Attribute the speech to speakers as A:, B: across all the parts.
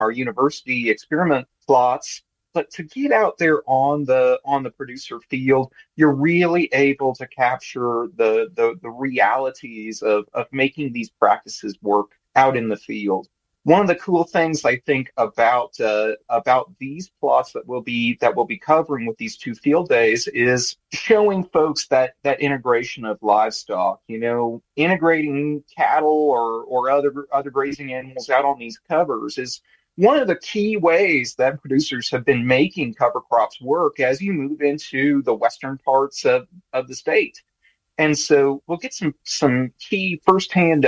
A: our university experiment plots. But to get out there on the producer field, you're really able to capture the realities of making these practices work out in the field. One of the cool things I think about these plots that we'll be covering with these two field days is showing folks that integration of livestock. Integrating cattle or other grazing animals out on these covers is one of the key ways that producers have been making cover crops work as you move into the western parts of the state. And so we'll get some key firsthand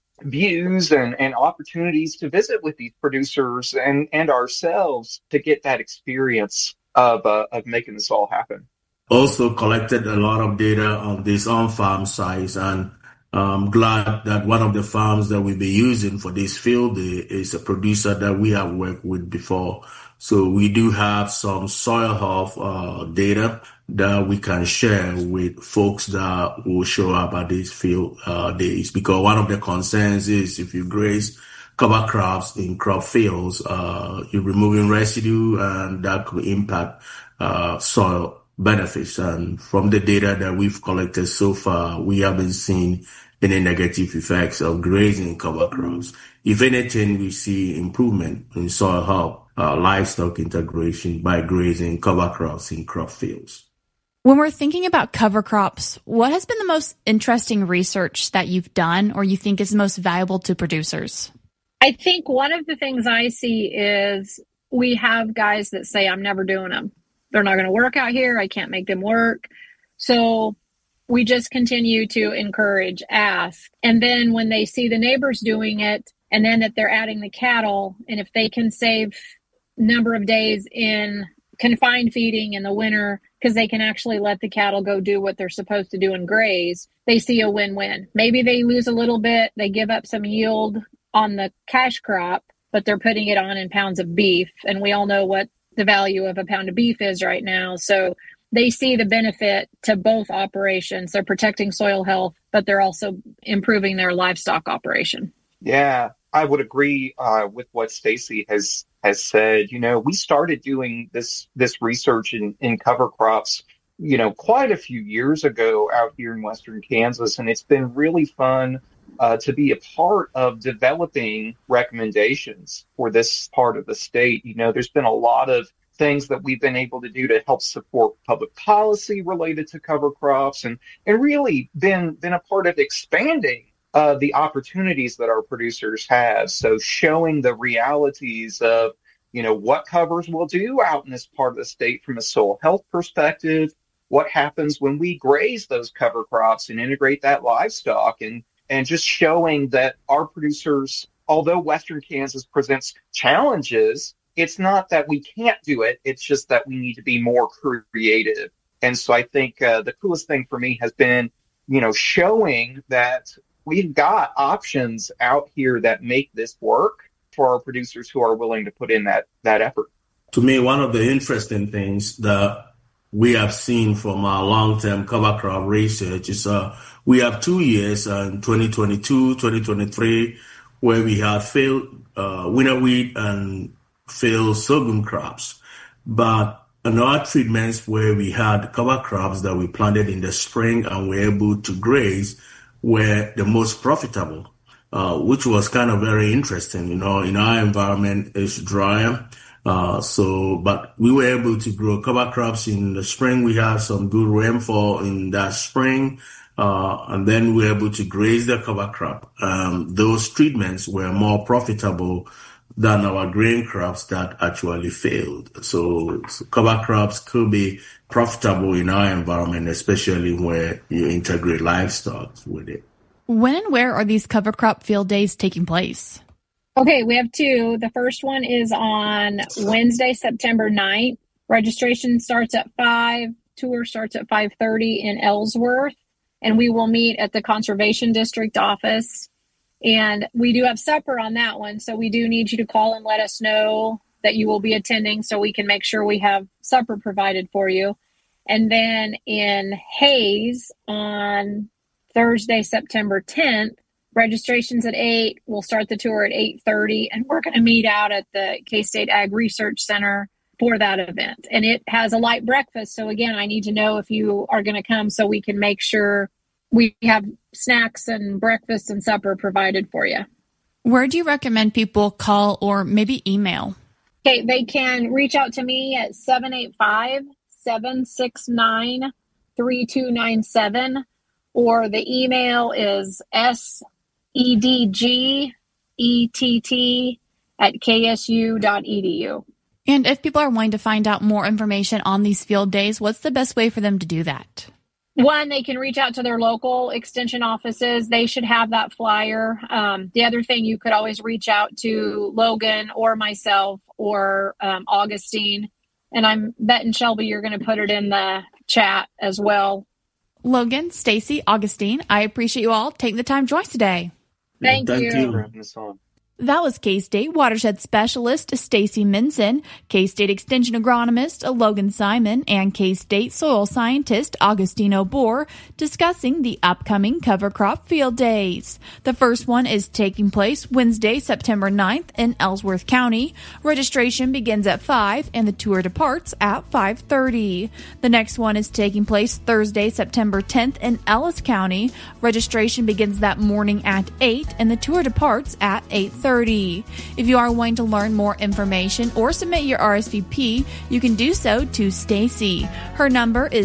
A: views and opportunities to visit with these producers and ourselves to get that experience of making this all happen.
B: Also collected a lot of data on these on-farm sites, and I'm glad that one of the farms that we'll be using for this field day is a producer that we have worked with before. So we do have some soil health data that we can share with folks that will show up at these field days, because one of the concerns is if you graze cover crops in crop fields, you're removing residue, and that could impact soil benefits. And from the data that we've collected so far, we haven't seen any negative effects of grazing cover crops. If anything, we see improvement in soil health, livestock integration by grazing cover crops in crop fields.
C: When we're thinking about cover crops, what has been the most interesting research that you've done or you think is most valuable to producers?
D: I think one of the things I see is we have guys that say, I'm never doing them. They're not going to work out here. I can't make them work. So we just continue to encourage, ask. And then when they see the neighbors doing it, and then that they're adding the cattle, and if they can save number of days in confined feeding in the winter, because they can actually let the cattle go do what they're supposed to do and graze, they see a win-win. Maybe they lose a little bit. They give up some yield on the cash crop, but they're putting it on in pounds of beef. And we all know what the value of a pound of beef is right now. So they see the benefit to both operations. They're protecting soil health, but they're also improving their livestock operation.
A: Yeah, I would agree with what Stacy has said. We started doing this research in cover crops, quite a few years ago out here in Western Kansas, and it's been really fun to be a part of developing recommendations for this part of the state. There's been a lot of things that we've been able to do to help support public policy related to cover crops and really been a part of expanding the opportunities that our producers have. So showing the realities of, what covers will do out in this part of the state from a soil health perspective, what happens when we graze those cover crops and integrate that livestock, and just showing that our producers, although Western Kansas presents challenges, it's not that we can't do it. It's just that we need to be more creative. And so I think the coolest thing for me has been, showing that we've got options out here that make this work for our producers who are willing to put in that effort.
B: To me, one of the interesting things that we have seen from our long-term cover crop research is we have 2 years, in 2022, 2023, where we had failed winter wheat and failed sorghum crops. But in our treatments where we had cover crops that we planted in the spring and were able to graze were the most profitable, which was kind of very interesting. In our environment, it's drier. But we were able to grow cover crops in the spring. We had some good rainfall in that spring. And then we were able to graze the cover crop. Those treatments were more profitable than our grain crops that actually failed. So cover crops could be profitable in our environment, especially where you integrate livestock with it.
C: When and where are these cover crop field days taking place?
D: Okay, we have two. The first one is on Wednesday, September 9th. Registration starts at 5. Tour starts at 5:30 in Ellsworth. And we will meet at the Conservation District office. And we do have supper on that one. So we do need you to call and let us know that you will be attending so we can make sure we have supper provided for you. And then in Hayes on Thursday, September 10th, Registration's at 8. We'll start the tour at 8:30, and we're going to meet out at the K-State Ag Research Center for that event. And it has a light breakfast. So again, I need to know if you are going to come so we can make sure we have snacks and breakfast and supper provided for you.
C: Where do you recommend people call or maybe email?
D: Okay, they can reach out to me at 785-769-3297, or the email is sedgett@ksu.edu.
C: And if people are wanting to find out more information on these field days, what's the best way for them to do that?
D: One, they can reach out to their local extension offices. They should have that flyer. The other thing, you could always reach out to Logan or myself or Augustine. And I'm betting, Shelby, you're going to put it in the chat as well.
C: Logan, Stacy, Augustine, I appreciate you all taking the time to join us today.
D: Thank you.
A: For having us on.
C: That was K-State Watershed Specialist Stacy Minson, K-State Extension Agronomist Logan Simon, and K-State Soil Scientist Augustine O'Boer discussing the upcoming cover crop field days. The first one is taking place Wednesday, September 9th in Ellsworth County. Registration begins at 5 and the tour departs at 5:30. The next one is taking place Thursday, September 10th in Ellis County. Registration begins that morning at 8 and the tour departs at 8:30. If you are wanting to learn more information or submit your RSVP, you can do so to Stacy. Her number is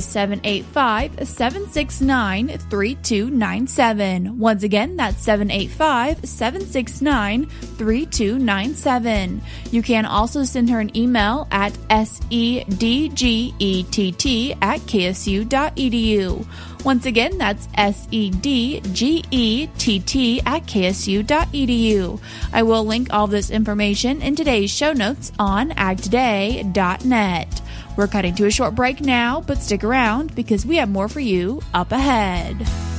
C: 785-769-3297. Once again, that's 785-769-3297. You can also send her an email at sedgett@ksu.edu. Once again, that's sedgett@ksu.edu. I will link all this information in today's show notes on agtoday.net. We're cutting to a short break now, but stick around because we have more for you up ahead.